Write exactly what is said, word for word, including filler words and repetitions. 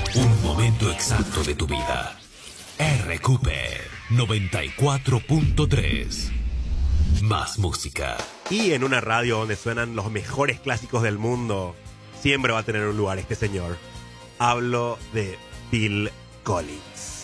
Un momento exacto de tu vida. R Q P noventa y cuatro punto tres. Más música. Y en una radio donde suenan los mejores clásicos del mundo, siempre va a tener un lugar este señor. Hablo de Phil Collins.